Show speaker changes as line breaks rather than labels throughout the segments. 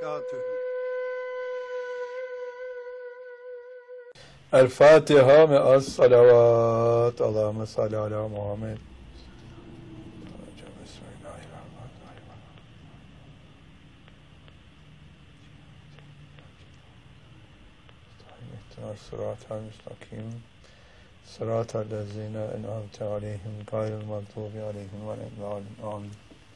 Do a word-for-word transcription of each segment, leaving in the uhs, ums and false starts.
وبركاته.
الفاتحة مع الصلوات. اللهم صل على محمد. بسم الله الرحمن الرحيم. اهدنا الصراط المستقيم صراط الذين أنعمت عليهم غير المغضوب عليهم ولا الضالين. آمين.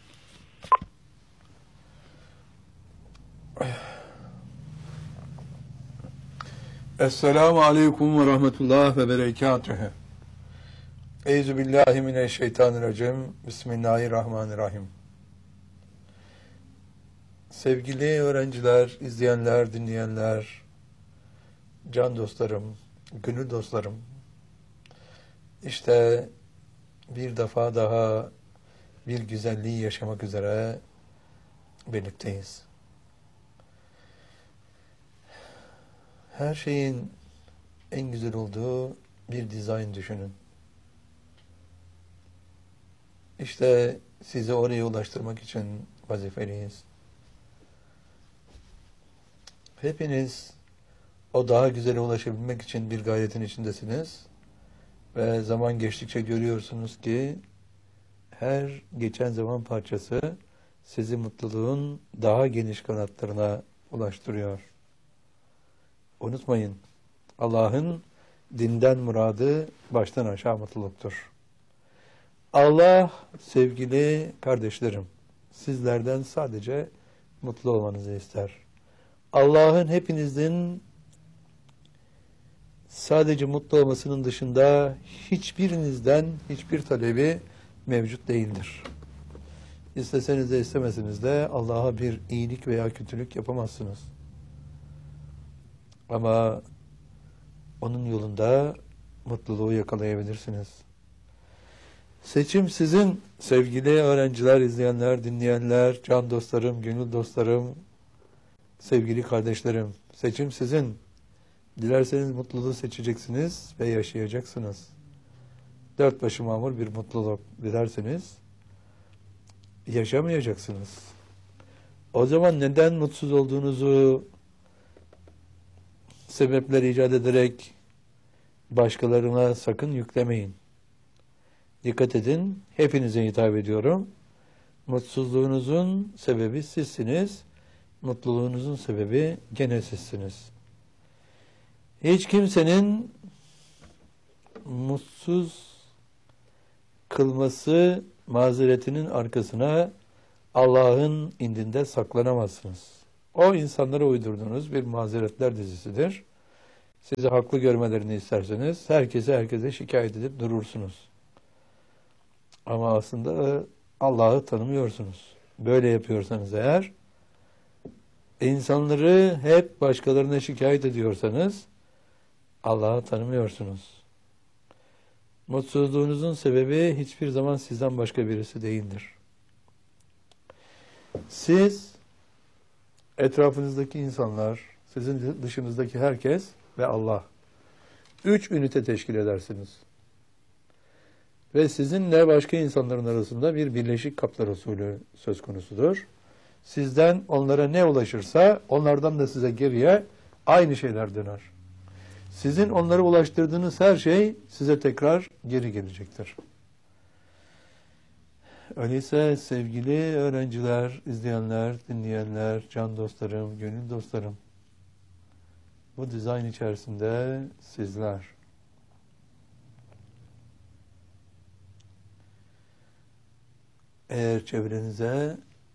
Esselamu Aleyküm ve Rahmetullah ve Berekatühü. Euzubillahimineşşeytanirracim. Bismillahirrahmanirrahim. Sevgili öğrenciler, izleyenler, dinleyenler, can dostlarım, gönül dostlarım, işte bir defa daha bir güzelliği yaşamak üzere birlikteyiz. Her şeyin en güzel olduğu bir dizayn düşünün. İşte sizi oraya ulaştırmak için vazifeliyiz. Hepiniz o daha güzele ulaşabilmek için bir gayretin içindesiniz. Ve zaman geçtikçe görüyorsunuz ki her geçen zaman parçası sizi mutluluğun daha geniş kanatlarına ulaştırıyor. Unutmayın, Allah'ın dinden muradı baştan aşağı mutluluktur. Allah, sevgili kardeşlerim, sizlerden sadece mutlu olmanızı ister. Allah'ın hepinizin sadece mutlu olmasının dışında hiçbirinizden hiçbir talebi mevcut değildir. İsteseniz de istemeseniz de Allah'a bir iyilik veya kötülük yapamazsınız. Ama onun yolunda mutluluğu yakalayabilirsiniz. Seçim sizin sevgili öğrenciler, izleyenler, dinleyenler, can dostlarım, gönül dostlarım, sevgili kardeşlerim. Seçim sizin. Dilerseniz mutluluğu seçeceksiniz ve yaşayacaksınız. Dört başı mamur bir mutluluk dilerseniz yaşamayacaksınız. O zaman neden mutsuz olduğunuzu sebepler icat ederek başkalarına sakın yüklemeyin. Dikkat edin, hepinize hitap ediyorum. Mutsuzluğunuzun sebebi sizsiniz, mutluluğunuzun sebebi gene sizsiniz. Hiç kimsenin mutsuz kılması mazeretinin arkasına Allah'ın indinde saklanamazsınız. O insanlara uydurduğunuz bir mazeretler dizisidir. Sizi haklı görmelerini isterseniz herkese herkese şikayet edip durursunuz. Ama aslında Allah'ı tanımıyorsunuz. Böyle yapıyorsanız eğer, insanları hep başkalarına şikayet ediyorsanız Allah'ı tanımıyorsunuz. Mutsuzluğunuzun sebebi hiçbir zaman sizden başka birisi değildir. Siz, etrafınızdaki insanlar, sizin dışınızdaki herkes ve Allah. Üç ünite teşkil edersiniz. Ve sizinle başka insanların arasında bir birleşik kaplar usulü söz konusudur. Sizden onlara ne ulaşırsa onlardan da size geriye aynı şeyler döner. Sizin onlara ulaştırdığınız her şey size tekrar geri gelecektir. Öyleyse sevgili öğrenciler, izleyenler, dinleyenler, can dostlarım, gönül dostlarım, bu dizayn içerisinde sizler, eğer çevrenize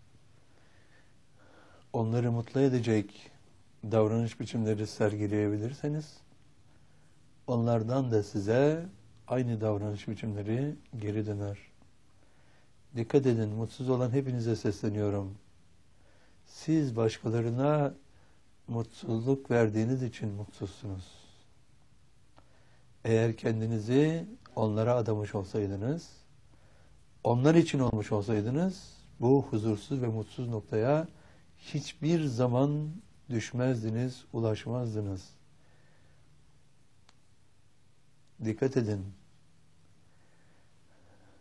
onları mutlu edecek davranış biçimleri sergileyebilirseniz, onlardan da size aynı davranış biçimleri geri döner. Dikkat edin, mutsuz olan hepinize sesleniyorum. Siz başkalarına mutsuzluk verdiğiniz için mutsuzsunuz. Eğer kendinizi onlara adamış olsaydınız, onlar için olmuş olsaydınız, bu huzursuz ve mutsuz noktaya hiçbir zaman düşmezdiniz, ulaşmazdınız. Dikkat edin.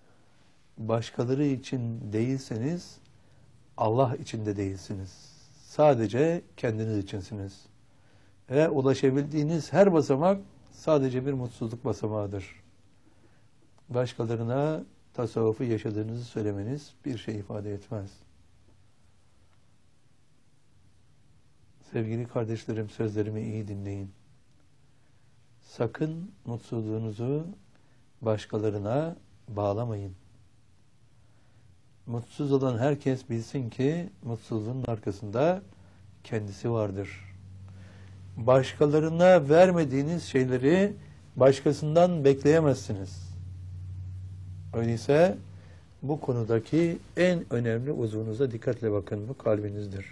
Başkaları için değilseniz Allah için de değilsiniz. sadece kendiniz içinsiniz. Ve ulaşabildiğiniz her basamak sadece bir mutsuzluk basamağıdır. Başkalarına tasavvufu yaşadığınızı söylemeniz bir şey ifade etmez. Sevgili kardeşlerim, sözlerimi iyi dinleyin. Sakın mutsuzluğunuzu başkalarına bağlamayın. Mutsuz olan herkes bilsin ki mutsuzluğun arkasında kendisi vardır. Başkalarına vermediğiniz şeyleri başkasından bekleyemezsiniz. Öyleyse bu konudaki en önemli uzvunuza dikkatle bakın. Bu kalbinizdir.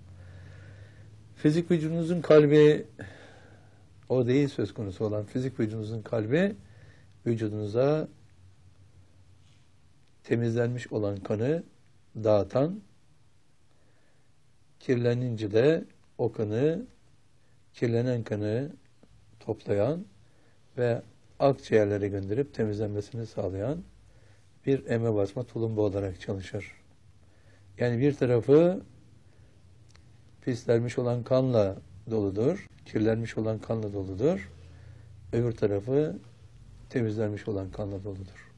Fizik vücudunuzun kalbi o değil söz konusu olan. Fizik vücudunuzun kalbi vücudunuza temizlenmiş olan kanı dağıtan, kirlenince de o kanı, kirlenen kanı toplayan ve akciğerlere gönderip temizlenmesini sağlayan bir eme basma tulumba olarak çalışır. Yani bir tarafı pislenmiş olan kanla doludur, kirlenmiş olan kanla doludur. Öbür tarafı temizlenmiş olan kanla doludur.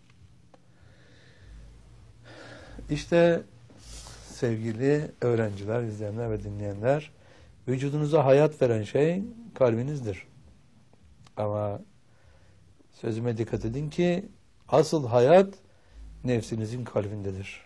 İşte sevgili öğrenciler, izleyenler ve dinleyenler, vücudunuza hayat veren şey kalbinizdir. Ama sözüme dikkat edin ki asıl hayat nefsinizin kalbindedir.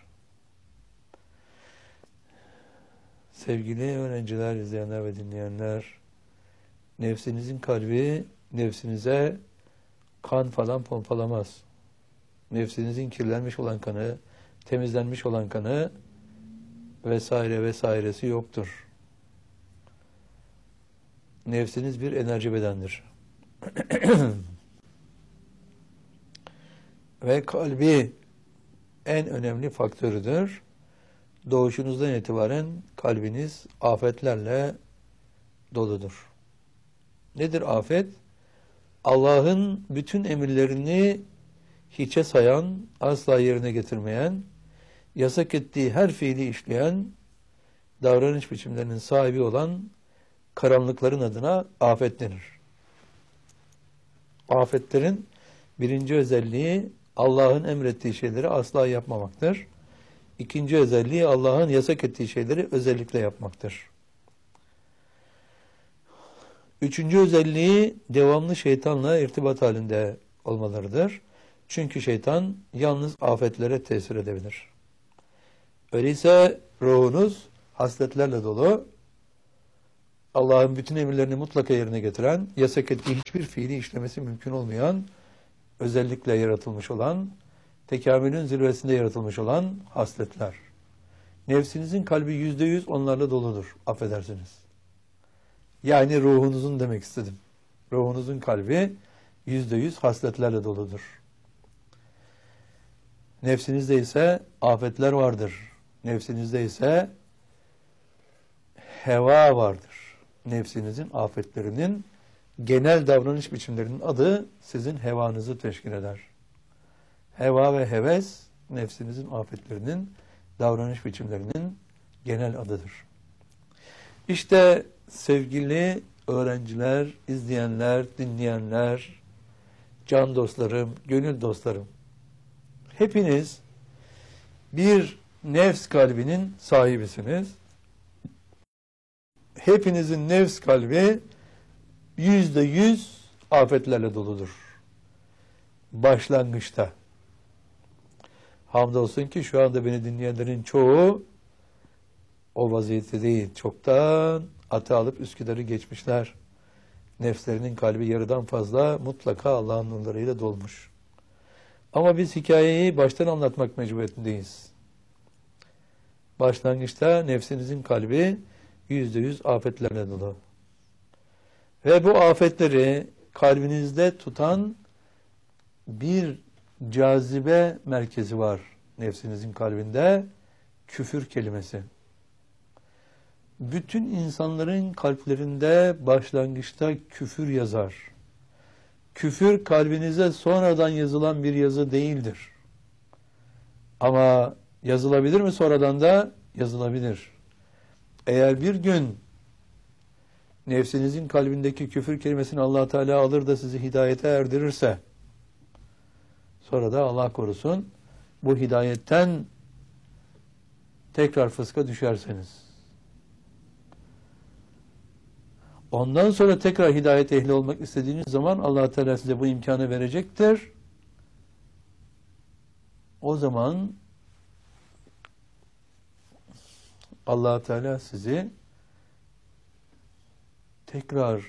Sevgili öğrenciler, izleyenler ve dinleyenler, nefsinizin kalbi nefsinize kan falan pompalamaz. Nefsinizin kirlenmiş olan kanı, temizlenmiş olan kanı vesaire vesairesi yoktur. Nefsiniz bir enerji bedendir. Ve kalbi en önemli faktörüdür. Doğuşunuzdan itibaren kalbiniz afetlerle doludur. Nedir afet? Allah'ın bütün emirlerini hiçe sayan, asla yerine getirmeyen, yasak ettiği her fiili işleyen, davranış biçimlerinin sahibi olan karanlıkların adına afet denir. Afetlerin birinci özelliği Allah'ın emrettiği şeyleri asla yapmamaktır. İkinci özelliği Allah'ın yasak ettiği şeyleri özellikle yapmaktır. Üçüncü özelliği devamlı şeytanla irtibat halinde olmalarıdır. Çünkü şeytan yalnız afetlere tesir edebilir. Öyleyse ruhunuz hasletlerle dolu, Allah'ın bütün emirlerini mutlaka yerine getiren, yasak ettiği hiçbir fiili işlemesi mümkün olmayan, özellikle yaratılmış olan, tekamülün zirvesinde yaratılmış olan hasletler. Nefsinizin kalbi yüzde yüz onlarla doludur, affedersiniz. Yani ruhunuzun demek istedim. Ruhunuzun kalbi yüzde yüz hasletlerle doludur. Nefsinizde ise afetler vardır. Nefsinizde ise heva vardır. Nefsinizin afetlerinin genel davranış biçimlerinin adı sizin hevanızı teşkil eder. Heva ve heves nefsinizin afetlerinin davranış biçimlerinin genel adıdır. İşte sevgili öğrenciler, izleyenler, dinleyenler, can dostlarım, gönül dostlarım, hepiniz bir nefs kalbinin sahibisiniz. Hepinizin nefs kalbi yüzde yüz afetlerle doludur. Başlangıçta. Hamdolsun ki şu anda beni dinleyenlerin çoğu o vaziyette değil. Çoktan atı alıp Üsküdar'ı geçmişler. Nefslerinin kalbi yarıdan fazla mutlaka Allah'ın nurlarıyla dolmuş. Ama biz hikayeyi baştan anlatmak mecburiyetindeyiz. Başlangıçta nefsinizin kalbi yüzde yüz afetlerle dolu. Ve bu afetleri kalbinizde tutan bir cazibe merkezi var nefsinizin kalbinde. Küfür kelimesi. Bütün insanların kalplerinde başlangıçta küfür yazar. Küfür kalbinize sonradan yazılan bir yazı değildir. Ama yazılabilir mi sonradan da? Yazılabilir. Eğer bir gün nefsinizin kalbindeki küfür kelimesini Allah Teala alır da sizi hidayete erdirirse, sonra da Allah korusun bu hidayetten tekrar fıska düşerseniz, ondan sonra tekrar hidayet ehli olmak istediğiniz zaman Allah Teala size bu imkanı verecektir. O zaman Allah Teala sizi tekrar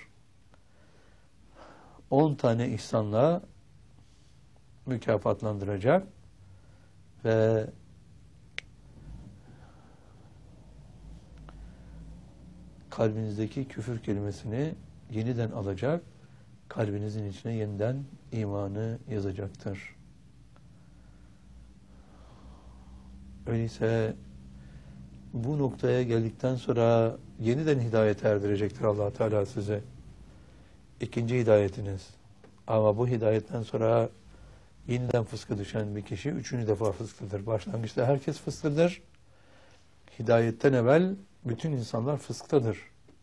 on tane ihsanla mükafatlandıracak ve kalbinizdeki küfür kelimesini yeniden alacak, kalbinizin içine yeniden imanı yazacaktır. Öyleyse bu noktaya geldikten sonra yeniden hidayet erdirecektir Allah Teala size. İkinci hidayetiniz. Ama bu hidayetten sonra yeniden fıska düşen bir kişi üçüncü defa fısklıdır. Başlangıçta herkes fısklıdır. Hidayetten evvel bütün insanlar fısktadır.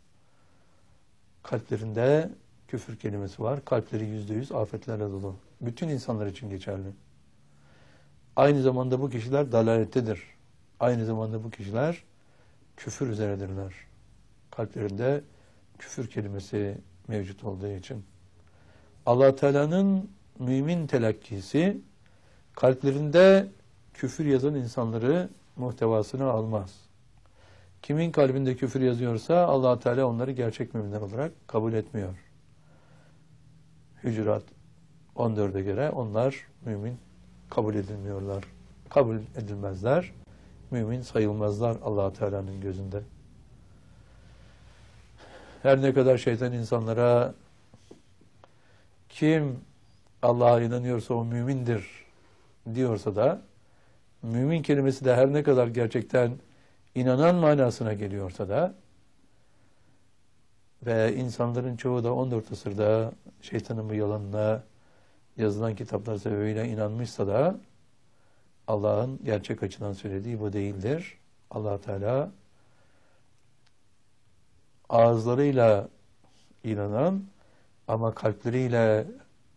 Kalplerinde küfür kelimesi var. Kalpleri yüzde yüz afetlerle dolu. Bütün insanlar için geçerli. Aynı zamanda bu kişiler dalalettedir. Aynı zamanda bu kişiler küfür üzeredirler. Kalplerinde küfür kelimesi mevcut olduğu için. Allah Teala'nın mümin telakkisi kalplerinde küfür yazan insanları muhtevasına almaz. Kimin kalbinde küfür yazıyorsa Allah Teala onları gerçek müminler olarak kabul etmiyor. Hücurat on dörde göre onlar mümin kabul edilmiyorlar. Kabul edilmezler. Mümin sayılmazlar Allah Teala'nın gözünde. Her ne kadar şeytan insanlara kim Allah'a inanıyorsa o mümindir diyorsa da, mümin kelimesi de her ne kadar gerçekten inanan manasına geliyorsa da ve insanların çoğu da on dört asırda şeytanın bu yalanına yazılan kitaplar sebebiyle inanmışsa da Allah'ın gerçek açıdan söylediği bu değildir. Allah Teala ağızlarıyla inanan ama kalpleriyle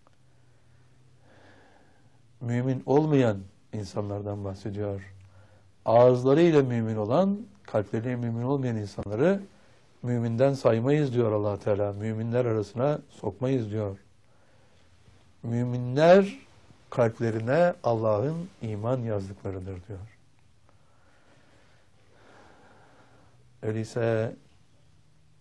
mümin olmayan insanlardan bahsediyor. Ağızlarıyla mümin olan, kalpleriyle mümin olmayan insanları müminden saymayız diyor Allah Teala. Müminler arasına sokmayız diyor. Müminler kalplerine Allah'ın iman yazdıklarıdır diyor. Öyleyse